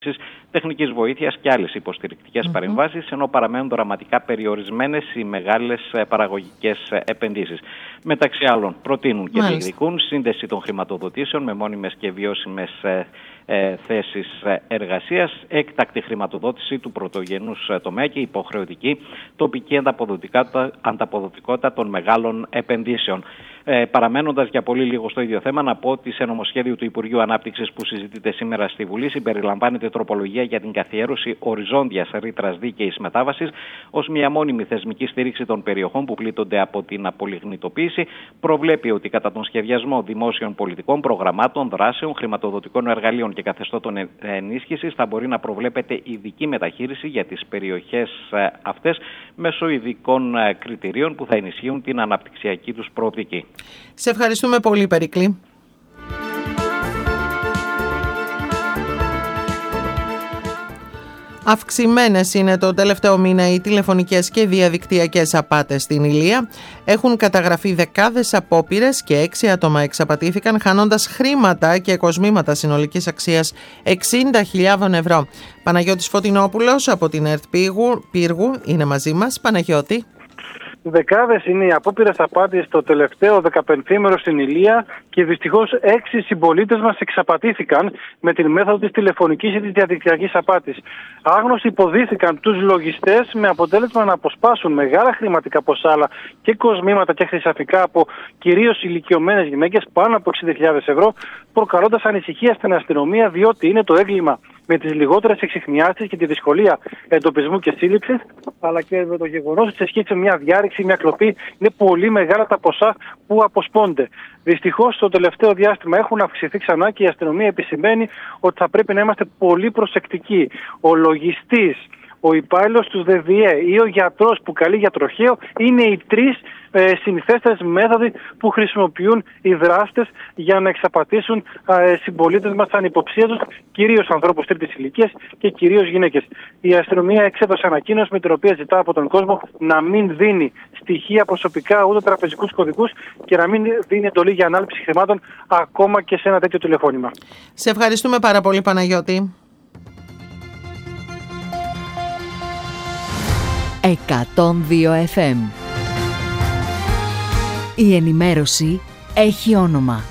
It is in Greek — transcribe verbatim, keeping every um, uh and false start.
τεχνικής βοήθειας και άλλες υποστηρικτικές mm-hmm. παρεμβάσεις, ενώ παραμένουν δραματικά περιορισμένες οι μεγάλες παραγωγικές επενδύσεις. Μεταξύ άλλων, προτείνουν και διεκδικούν σύνδεση των χρηματοδοτήσεων με μόνιμες και βιώσιμες ε, θέσεις εργασίας, έκτακτη χρηματοδότηση του πρωτογενούς τομέα και υποχρεωτική τοπική ανταποδοτικότητα, ανταποδοτικότητα των μεγάλων επενδύσεων. Ε, παραμένοντας για πολύ λίγο στο ίδιο θέμα, να πω ότι σε νομοσχέδιο του Υπουργείου Ανάπτυξης που συζητείται σήμερα στη Βουλή συμπεριλαμβάνεται τροπολογία για την καθιέρωση οριζόντιας ρήτρας δίκαιης μετάβασης ως μια μόνιμη θεσμική στήριξη των περιοχών που πλήττονται από την απολιγνητοποίηση. Προβλέπει ότι κατά τον σχεδιασμό δημόσιων πολιτικών προγραμμάτων, δράσεων, χρηματοδοτικών εργαλείων και καθεστώτων ενίσχυσης θα μπορεί να προβλέπεται ειδική μεταχείριση για τις περιοχές αυτές μέσω ειδικών κριτηρίων που θα ενισχύουν την αναπτυξιακή τους προοπτική. Σε ευχαριστούμε πολύ, Περικλή. Αυξημένες είναι το τελευταίο μήνα οι τηλεφωνικές και διαδικτυακές απάτες στην Ηλεία. Έχουν καταγραφεί δεκάδες απόπειρες και έξι άτομα εξαπατήθηκαν χάνοντας χρήματα και κοσμήματα συνολικής αξίας εξήντα χιλιάδες ευρώ. Παναγιώτης Φωτεινόπουλος από την ΕΡΤ Πύργου, Πύργου είναι μαζί μας. Παναγιώτη. Δεκάδες είναι οι απόπειρες απάτης το τελευταίο δεκαπενθήμερο στην Ηλεία και δυστυχώς έξι συμπολίτες μας εξαπατήθηκαν με την μέθοδο της τηλεφωνικής ή της διαδικτυακής απάτης. Άγνωστοι υποδίθηκαν τους λογιστές με αποτέλεσμα να αποσπάσουν μεγάλα χρηματικά ποσά αλλά και κοσμήματα και χρυσαφικά από κυρίως ηλικιωμένες γυναίκες πάνω από εξήντα χιλιάδες ευρώ, προκαλώντας ανησυχία στην αστυνομία διότι είναι το έγκλημα με τις λιγότερες εξιχνιάσεις και τη δυσκολία εντοπισμού και σύλληψης, αλλά και με το γεγονός ότι σε σχέση με μια διάρρηξη, μια κλοπή, είναι πολύ μεγάλα τα ποσά που αποσπώνται. Δυστυχώς, στο τελευταίο διάστημα έχουν αυξηθεί ξανά και η αστυνομία επισημαίνει ότι θα πρέπει να είμαστε πολύ προσεκτικοί. Ο λογιστής, ο υπάλληλος του ΔΔΕ ή ο γιατρός που καλεί για τροχαίο είναι οι τρεις ε, συνηθέστερες μέθοδοι που χρησιμοποιούν οι δράστες για να εξαπατήσουν ε, συμπολίτες μας ανυποψία τους, κυρίως ανθρώπους τρίτης ηλικίας και κυρίως γυναίκες. Η αστυνομία εξέδωσε ανακοίνωση με την οποία ζητά από τον κόσμο να μην δίνει στοιχεία προσωπικά ούτε τραπεζικούς κωδικούς και να μην δίνει εντολή για ανάληψη χρημάτων ακόμα και σε ένα τέτοιο τηλεφώνημα. Σε ευχαριστούμε πάρα πολύ, Παναγιώτη. εκατόν δύο εφ εμ. Η ενημέρωση έχει όνομα.